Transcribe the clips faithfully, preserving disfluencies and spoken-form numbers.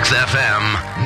Max F M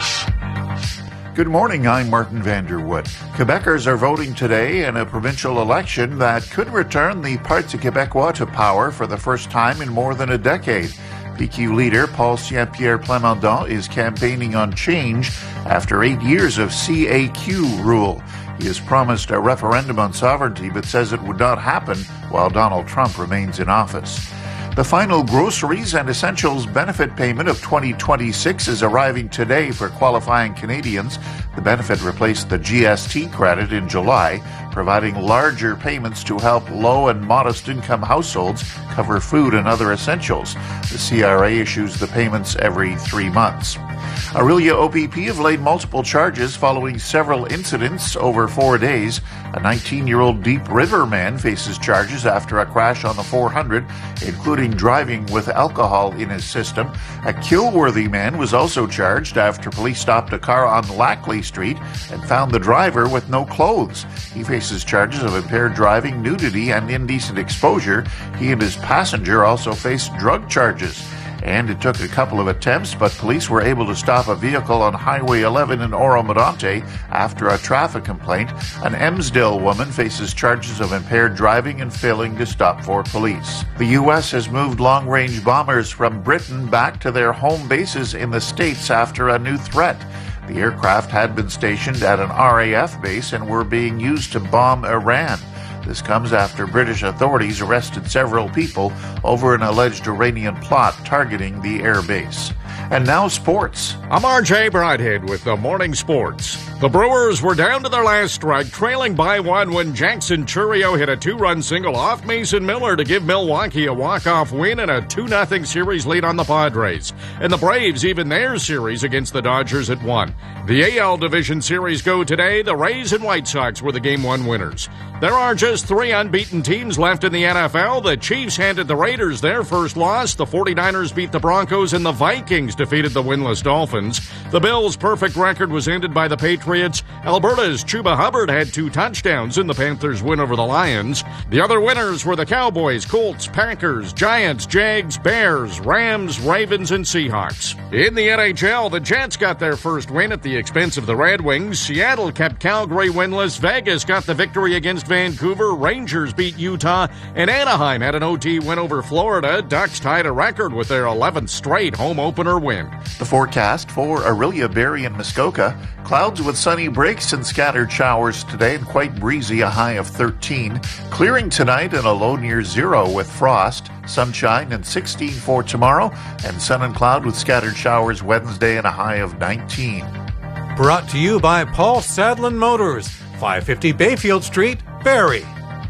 News. Good morning, I'm Martin Vanderwood. Quebecers are voting today in a provincial election that could return the Parti Québécois to power for the first time in more than a decade. P Q leader Paul Saint-Pierre Plamondon is campaigning on change after eight years of C A Q rule. He has promised a referendum on sovereignty but says it would not happen while Donald Trump remains in office. The final groceries and essentials benefit payment of twenty twenty-six is arriving today for qualifying Canadians. The benefit replaced the G S T credit in July, providing larger payments to help low and modest income households cover food and other essentials. The C R A issues the payments every three months. Orillia O P P have laid multiple charges following several incidents over four days. A nineteen-year-old Deep River man faces charges after a crash on the four hundred, including driving with alcohol in his system. A Kilworthy man was also charged after police stopped a car on Lackley Street and found the driver with no clothes. He faces charges of impaired driving, nudity, and indecent exposure. He and his passenger also faced drug charges. And it took a couple of attempts, but police were able to stop a vehicle on Highway eleven in Oro-Medonte after a traffic complaint. An Emsdale woman faces charges of impaired driving and failing to stop for police. The U S has moved long-range bombers from Britain back to their home bases in the States after a new threat. The aircraft had been stationed at an R A F base and were being used to bomb Iran. This comes after British authorities arrested several people over an alleged Iranian plot targeting the air base. And now sports. I'm R J Broadhead with the Morning Sports. The Brewers were down to their last strike, trailing by one when Jackson Chourio hit a two-run single off Mason Miller to give Milwaukee a walk-off win and a two nothing series lead on the Padres. And the Braves even their series against the Dodgers at one. The A L Division Series go today. The Rays and White Sox were the Game one winners. There are just three unbeaten teams left in the N F L. The Chiefs handed the Raiders their first loss. The forty-niners beat the Broncos, and the Vikings defeated the winless Dolphins. The Bills' perfect record was ended by the Patriots. Alberta's Chuba Hubbard had two touchdowns in the Panthers' win over the Lions. The other winners were the Cowboys, Colts, Packers, Giants, Jags, Bears, Rams, Ravens, and Seahawks. In the N H L, the Jets got their first win at the expense of the Red Wings. Seattle kept Calgary winless. Vegas got the victory against Vancouver. Rangers beat Utah, and Anaheim had an O T win over Florida. Ducks tied a record with their eleventh straight home opener win. The forecast for Orillia, Barrie, and Muskoka. Clouds with sunny breaks and scattered showers today and quite breezy, a high of thirteen. Clearing tonight and a low near zero with frost. Sunshine and sixteen for tomorrow, and sun and cloud with scattered showers Wednesday and a high of nineteen. Brought to you by Paul Sadlin Motors, five fifty Bayfield Street, Barrie.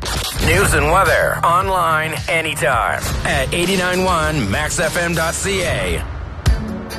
News and weather online anytime at eighty-nine point one max f m dot c a.